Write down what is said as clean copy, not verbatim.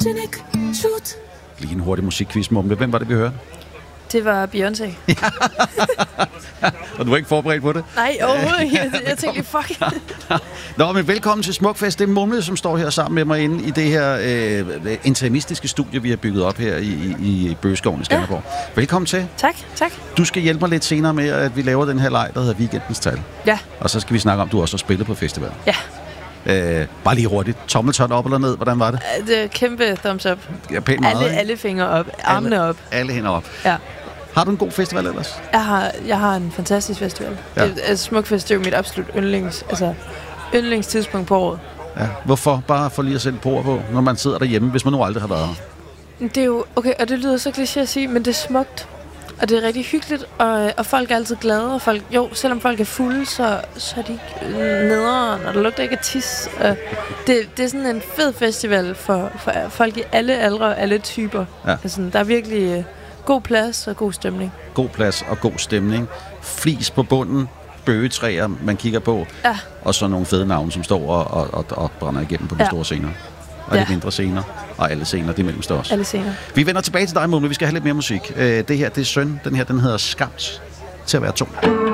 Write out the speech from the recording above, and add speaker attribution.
Speaker 1: cynic, shoot.
Speaker 2: Lige en hurtig musikquiz, Mumle. Hvem var det, vi hørte?
Speaker 3: Det var Beyoncé.
Speaker 2: Og du var ikke forberedt på det?
Speaker 3: Nej, overhovedet ikke. Jeg tænkte, fuck.
Speaker 2: Nå, men velkommen til Smukfest. Det er Mumle, som står her sammen med mig inde i det her interimistiske studie, vi har bygget op her i Bøgeskoven i Skanderborg. Ja. Velkommen til.
Speaker 3: Tak.
Speaker 2: Du skal hjælpe mig lidt senere med, at vi laver den her leg, der hedder Weekendens Tal.
Speaker 3: Ja.
Speaker 2: Og så skal vi snakke om, at du også har spillet på festival.
Speaker 3: Ja.
Speaker 2: Bare lige hurtigt. Tommeltot op eller ned? Hvordan var det?
Speaker 3: Det er kæmpe thumbs up.
Speaker 2: Ja, pænt meget,
Speaker 3: alle fingre op. Armene op.
Speaker 2: Alle hænder op.
Speaker 3: Ja.
Speaker 2: Har du en god festival ellers?
Speaker 3: Jeg har en fantastisk festival.
Speaker 2: Ja.
Speaker 3: Smukfest er jo mit absolut yndlingstidspunkt på året.
Speaker 2: Ja. Hvorfor? Bare for lige at sætte på, når man sidder derhjemme, hvis man nu aldrig har været her.
Speaker 3: Det er jo, okay, og det lyder så kliché at sige, men det er smukt. Og det er rigtig hyggeligt, og folk er altid glade. Og folk, selvom folk er fulde, så er de nederen, og der lugter ikke af tis. Det er sådan en fed festival for folk i alle aldre og alle typer. Ja. Altså, der er virkelig god plads og god stemning.
Speaker 2: God plads og god stemning. Flis på bunden, bøgetræer, man kigger på.
Speaker 3: Ja. Og
Speaker 2: så nogle fede navne, som står og brænder igennem på de store scener. Og de mindre scener, og alle scener, det mellemste også.
Speaker 3: Alle scener.
Speaker 2: Vi vender tilbage til dig, Mumle. Vi skal have lidt mere musik. Det her, det er Søn. Den her, den hedder Skabt til at være 2.